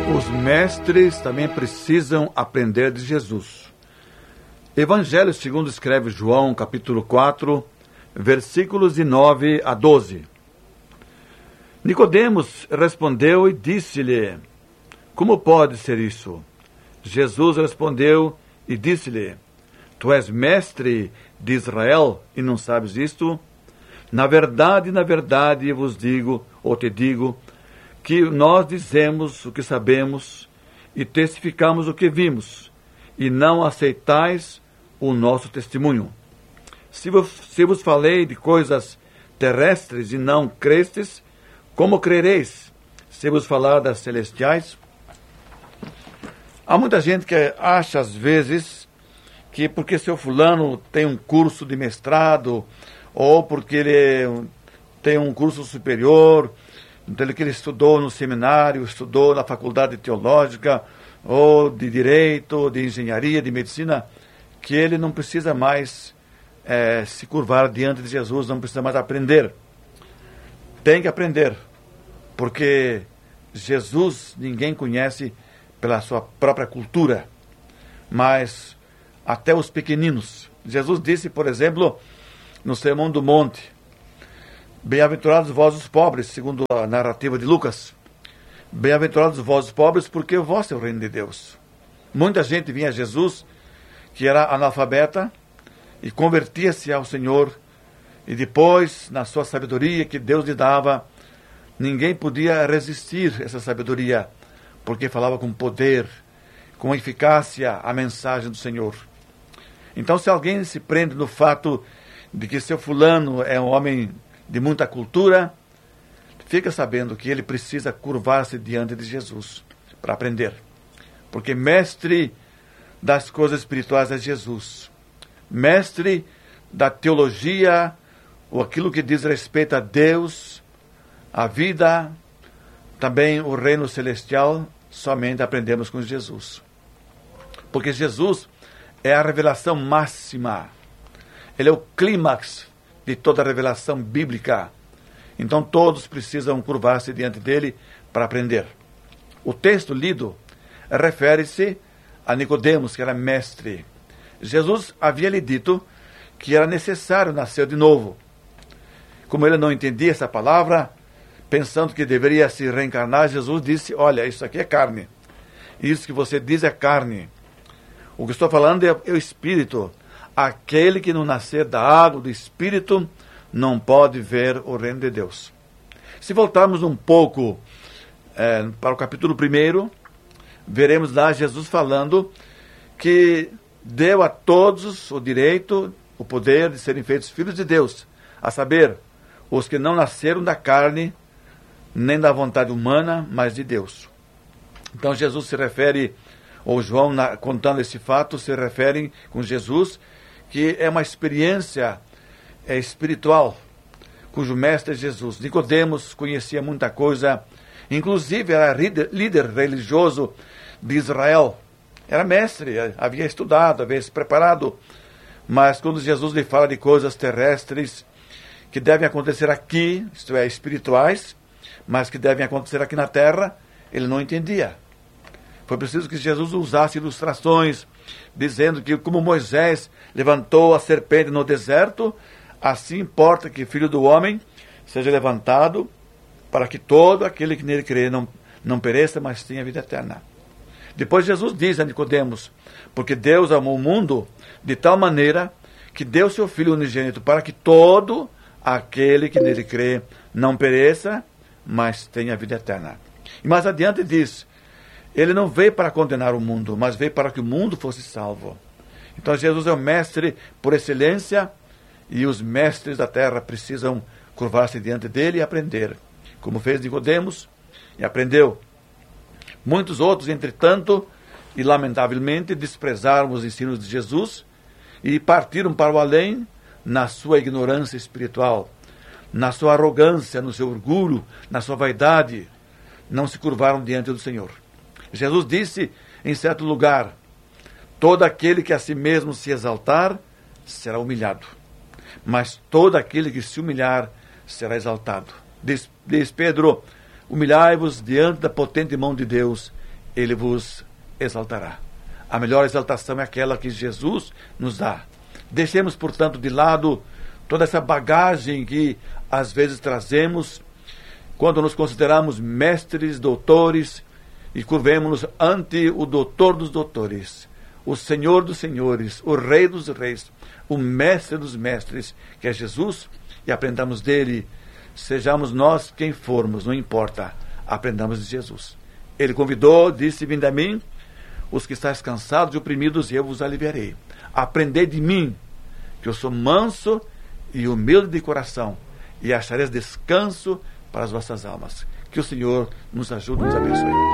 Os mestres também precisam aprender de Jesus. Evangelho segundo escreve João, capítulo 4, versículos de 9 a 12. Nicodemos respondeu e disse-lhe: Como pode ser isso? Jesus respondeu e disse-lhe: Tu és mestre de Israel e não sabes isto? Na verdade, vos digo, ou te digo, que nós dizemos o que sabemos e testificamos o que vimos, e não aceitais o nosso testemunho. Se vos falei de coisas terrestres e não crestes, como crereis se vos falar das celestiais? Há muita gente que acha, às vezes, que porque seu fulano tem um curso de mestrado, ou porque ele tem um curso superior, que ele estudou no seminário, estudou na faculdade teológica, ou de direito, de engenharia, de medicina, que ele não precisa mais se curvar diante de Jesus, não precisa mais aprender. Tem que aprender, porque Jesus ninguém conhece pela sua própria cultura, mas até os pequeninos. Jesus disse, por exemplo, no Sermão do Monte: Bem-aventurados vós os pobres, segundo a narrativa de Lucas. Bem-aventurados vós os pobres, porque vós é o reino de Deus. Muita gente vinha a Jesus, que era analfabeta, e convertia-se ao Senhor, e depois, na sua sabedoria que Deus lhe dava, ninguém podia resistir a essa sabedoria, porque falava com poder, com eficácia a mensagem do Senhor. Então, se alguém se prende no fato de que seu fulano é um homem de muita cultura, fica sabendo que ele precisa curvar-se diante de Jesus para aprender. Porque mestre das coisas espirituais é Jesus. Mestre da teologia, ou aquilo que diz respeito a Deus, a vida, também o reino celestial, somente aprendemos com Jesus. Porque Jesus é a revelação máxima. Ele é o clímax de toda a revelação bíblica. Então todos precisam curvar-se diante dele para aprender. O texto lido refere-se a Nicodemos, que era mestre. Jesus havia lhe dito que era necessário nascer de novo. Como ele não entendia essa palavra, pensando que deveria se reencarnar, Jesus disse: olha, isso aqui é carne. Isso que você diz é carne. O que estou falando é o Espírito. Aquele que não nascer da água, do Espírito, não pode ver o reino de Deus. Se voltarmos um pouco para o capítulo 1, veremos lá Jesus falando que deu a todos o direito, o poder de serem feitos filhos de Deus, a saber, os que não nasceram da carne, nem da vontade humana, mas de Deus. Então Jesus se refere, ou João, contando esse fato, se refere com Jesus, que é uma experiência espiritual, cujo mestre é Jesus. Nicodemos conhecia muita coisa, inclusive era líder religioso de Israel. Era mestre, havia estudado, havia se preparado, mas quando Jesus lhe fala de coisas terrestres que devem acontecer aqui, isto é, espirituais, mas que devem acontecer aqui na terra, ele não entendia. Foi preciso que Jesus usasse ilustrações, dizendo que como Moisés levantou a serpente no deserto, assim importa que o Filho do Homem seja levantado, para que todo aquele que nele crê não pereça, mas tenha vida eterna. Depois Jesus diz a Nicodemos: porque Deus amou o mundo de tal maneira que deu seu Filho unigênito, para que todo aquele que nele crê não pereça, mas tenha vida eterna. E mais adiante diz: ele não veio para condenar o mundo, mas veio para que o mundo fosse salvo. Então Jesus é o mestre por excelência, e os mestres da terra precisam curvar-se diante dele e aprender, como fez Nicodemos e aprendeu. Muitos outros, entretanto, e lamentavelmente, desprezaram os ensinos de Jesus e partiram para o além na sua ignorância espiritual, na sua arrogância, no seu orgulho, na sua vaidade. Não se curvaram diante do Senhor. Jesus disse em certo lugar: todo aquele que a si mesmo se exaltar será humilhado, mas todo aquele que se humilhar será exaltado. Diz Pedro: humilhai-vos diante da potente mão de Deus, Ele vos exaltará. A melhor exaltação é aquela que Jesus nos dá. Deixemos, portanto, de lado toda essa bagagem que às vezes trazemos quando nos consideramos mestres, doutores, e curvemos-nos ante o doutor dos doutores, o Senhor dos senhores, o Rei dos reis, o Mestre dos mestres, que é Jesus, e aprendamos dele. Sejamos nós quem formos, não importa, aprendamos de Jesus. Ele convidou, disse: vinde a mim, os que estáis cansados e oprimidos, e eu vos aliviarei. Aprendei de mim, que eu sou manso e humilde de coração, e achareis descanso para as vossas almas. Que o Senhor nos ajude e nos abençoe.